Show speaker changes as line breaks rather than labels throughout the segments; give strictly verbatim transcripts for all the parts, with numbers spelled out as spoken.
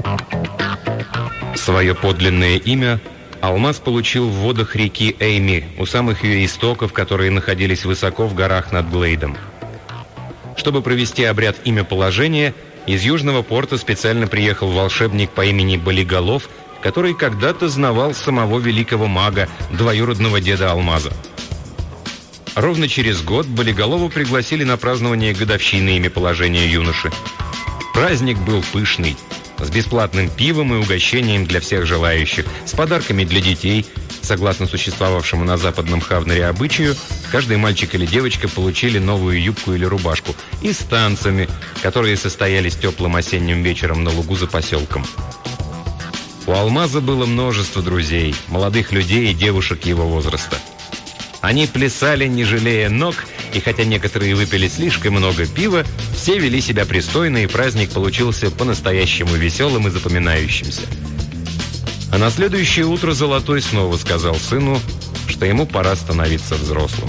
Свое подлинное имя Алмаз получил в водах реки Эйми, у самых ее истоков, которые находились высоко в горах над Глейдом. Чтобы провести обряд имяположения, из Южного порта специально приехал волшебник по имени Болиголов, который когда-то знавал самого великого мага, двоюродного деда Алмаза. Ровно через год Болиголову пригласили на празднование годовщины имяположения юноши. Праздник был пышный, с бесплатным пивом и угощением для всех желающих, с подарками для детей. Согласно существовавшему на западном Хавнере обычаю, каждый мальчик или девочка получили новую юбку или рубашку, и с танцами, которые состоялись теплым осенним вечером на лугу за поселком. У Алмаза было множество друзей, молодых людей и девушек его возраста. Они плясали, не жалея ног, и хотя некоторые выпили слишком много пива, все вели себя пристойно, и праздник получился по-настоящему веселым и запоминающимся. А на следующее утро Золотой снова сказал сыну, что ему пора становиться взрослым.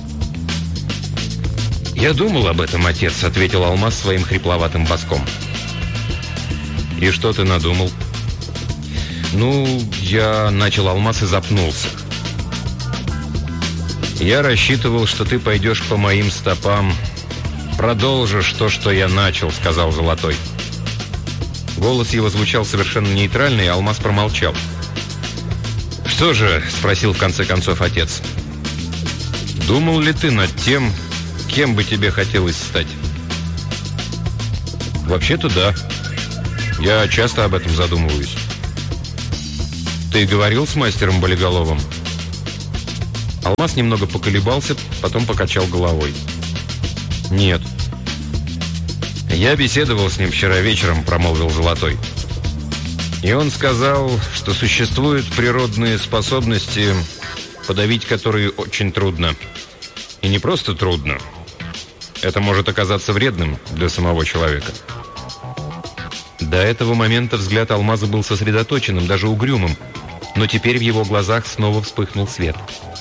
«Я думал об этом, отец», — ответил Алмаз своим хрипловатым баском. «И что ты надумал?» «Ну, я...» — начал Алмаз и запнулся. «Я рассчитывал, что ты пойдешь по моим стопам, продолжишь то, что я начал», — сказал Золотой. Голос его звучал совершенно нейтрально, и Алмаз промолчал. «Что же?» — спросил в конце концов отец. «Думал ли ты над тем, кем бы тебе хотелось стать?» «Вообще-то да. Я часто об этом задумываюсь». «Ты говорил с мастером Болиголовым?» Алмаз немного поколебался, потом покачал головой. «Нет». «Я беседовал с ним вчера вечером», — промолвил Золотой. «И он сказал, что существуют природные способности, подавить которые очень трудно. И не просто трудно. Это может оказаться вредным для самого человека». До этого момента взгляд Алмаза был сосредоточенным, даже угрюмым, но теперь в его глазах снова вспыхнул свет.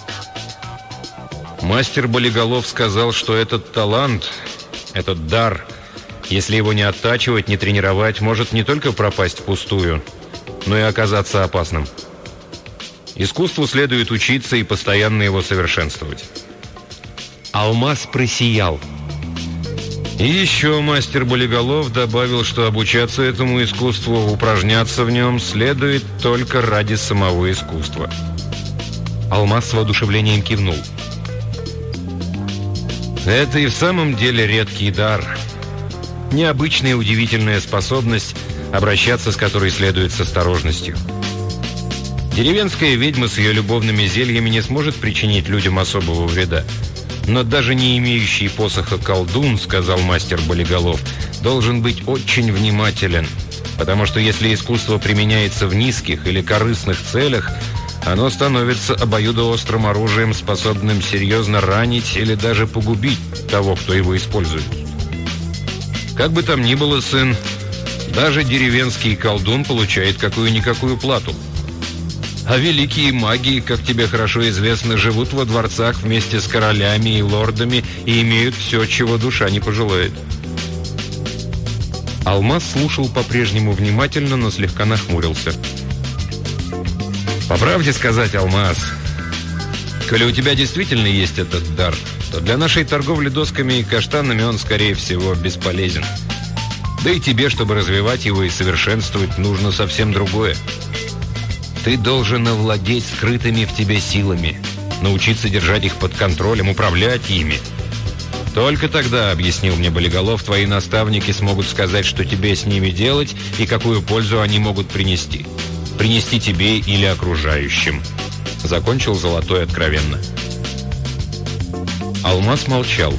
«Мастер Болиголов сказал, что этот талант, этот дар, если его не оттачивать, не тренировать, может не только пропасть впустую, но и оказаться опасным. Искусству следует учиться и постоянно его совершенствовать». Алмаз просиял. И еще мастер Болиголов добавил, что обучаться этому искусству, упражняться в нем следует только ради самого искусства. Алмаз с воодушевлением кивнул. «Это и в самом деле редкий дар. Необычная удивительная способность, обращаться с которой следует с осторожностью. Деревенская ведьма с ее любовными зельями не сможет причинить людям особого вреда. Но даже не имеющий посоха колдун, сказал мастер Болиголов, должен быть очень внимателен, потому что если искусство применяется в низких или корыстных целях, оно становится обоюдоострым оружием, способным серьезно ранить или даже погубить того, кто его использует. Как бы там ни было, сын, даже деревенский колдун получает какую-никакую плату. А великие маги, как тебе хорошо известно, живут во дворцах вместе с королями и лордами и имеют все, чего душа не пожелает». Алмаз слушал по-прежнему внимательно, но слегка нахмурился. «По правде сказать, Алмаз, коли у тебя действительно есть этот дар, то для нашей торговли досками и каштанами он, скорее всего, бесполезен. Да и тебе, чтобы развивать его и совершенствовать, нужно совсем другое. Ты должен овладеть скрытыми в тебе силами, научиться держать их под контролем, управлять ими. Только тогда, объяснил мне Болиголов, твои наставники смогут сказать, что тебе с ними делать и какую пользу они могут принести. Принести тебе или окружающим. Закончил Золотой откровенно. Алмаз молчал.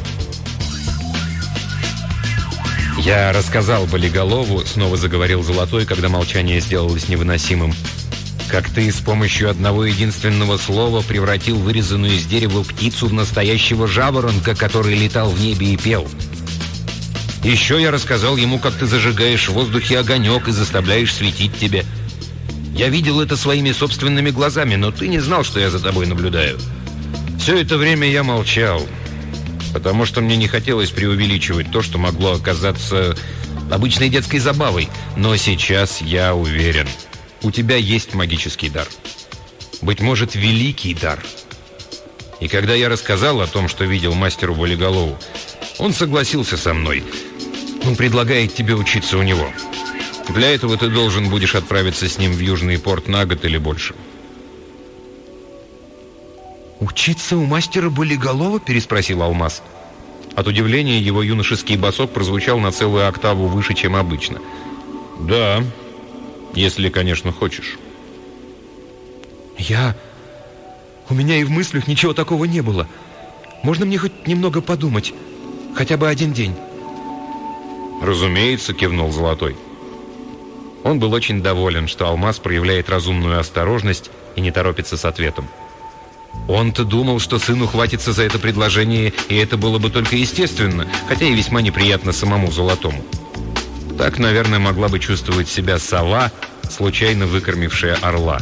«Я рассказал Болиголову», — снова заговорил Золотой, когда молчание сделалось невыносимым, «как ты с помощью одного единственного слова превратил вырезанную из дерева птицу в настоящего жаворонка, который летал в небе и пел. Еще я рассказал ему, как ты зажигаешь в воздухе огонек и заставляешь светить тебе. Я видел это своими собственными глазами, но ты не знал, что я за тобой наблюдаю. Все это время я молчал, потому что мне не хотелось преувеличивать то, что могло оказаться обычной детской забавой. Но сейчас я уверен, у тебя есть магический дар. Быть может, великий дар. И когда я рассказал о том, что видел мастеру Болиголову, он согласился со мной. Он предлагает тебе учиться у него. Для этого ты должен будешь отправиться с ним в Южный порт на год или больше.
«Учиться у мастера Болиголова?» – переспросил Алмаз.
От удивления его юношеский басок прозвучал на целую октаву выше, чем обычно. «Да, если, конечно, хочешь».
«Я... У меня и в мыслях ничего такого не было. Можно мне хоть немного подумать? Хотя бы один день?»
«Разумеется», — кивнул Золотой. Он был очень доволен, что Алмаз проявляет разумную осторожность и не торопится с ответом. Он-то думал, что сын ухватится за это предложение, и это было бы только естественно, хотя и весьма неприятно самому Золотому. Так, наверное, могла бы чувствовать себя сова, случайно выкормившая орла.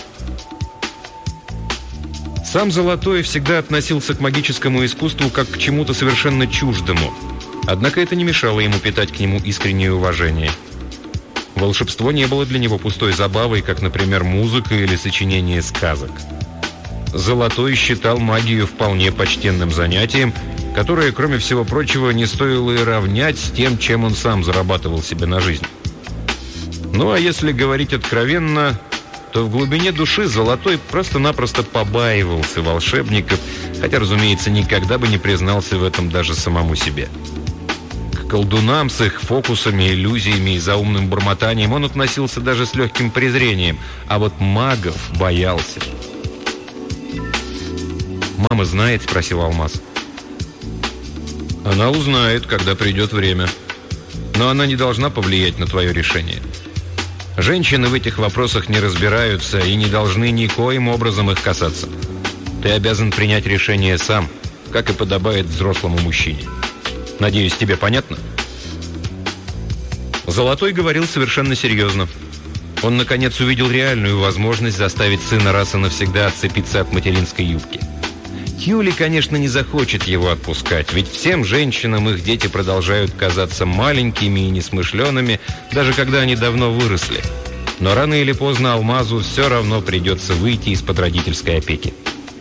Сам Золотой всегда относился к магическому искусству как к чему-то совершенно чуждому. Однако это не мешало ему питать к нему искреннее уважение. Волшебство не было для него пустой забавой, как, например, музыка или сочинение сказок. Золотой считал магию вполне почтенным занятием, которое, кроме всего прочего, не стоило и равнять с тем, чем он сам зарабатывал себе на жизнь. Ну а если говорить откровенно, то в глубине души Золотой просто-напросто побаивался волшебников, хотя, разумеется, никогда бы не признался в этом даже самому себе. К колдунам с их фокусами, иллюзиями и заумным бормотанием он относился даже с легким презрением, а вот магов боялся.
«Мама знает?» – спросил Алмаз.
«Она узнает, когда придет время. Но она не должна повлиять на твое решение. Женщины в этих вопросах не разбираются и не должны никоим образом их касаться. Ты обязан принять решение сам, как и подобает взрослому мужчине. Надеюсь, тебе понятно?»
Золотой говорил совершенно серьезно. Он, наконец, увидел реальную возможность заставить сына раз и навсегда отцепиться от материнской юбки. Тьюли, конечно, не захочет его отпускать, ведь всем женщинам их дети продолжают казаться маленькими и несмышленными, даже когда они давно выросли. Но рано или поздно Алмазу все равно придется выйти из-под родительской опеки.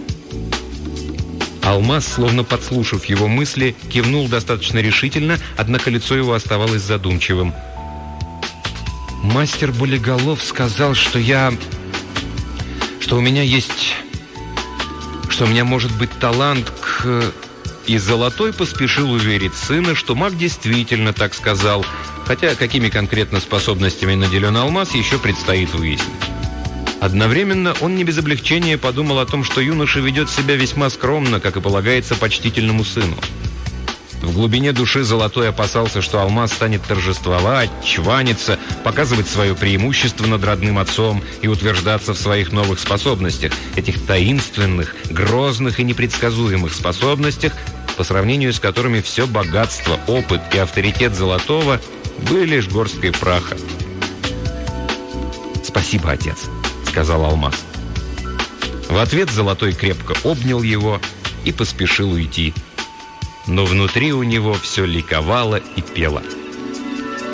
Алмаз, словно подслушав его мысли, кивнул достаточно решительно, однако лицо его оставалось задумчивым. «Мастер Болиголов сказал, что я... что у меня есть... что у меня может быть талант к...» И Золотой поспешил уверить сына, что маг действительно так сказал, хотя какими конкретно способностями наделен Алмаз, еще предстоит выяснить. Одновременно он не без облегчения подумал о том, что юноша ведет себя весьма скромно, как и полагается почтительному сыну. В глубине души Золотой опасался, что Алмаз станет торжествовать, чваниться, показывать свое преимущество над родным отцом и утверждаться в своих новых способностях, этих таинственных, грозных и непредсказуемых способностях, по сравнению с которыми все богатство, опыт и авторитет Золотого были лишь горсткой праха. «Спасибо, отец», — сказал Алмаз. В ответ Золотой крепко обнял его и поспешил уйти. Но внутри у него все ликовало и пело.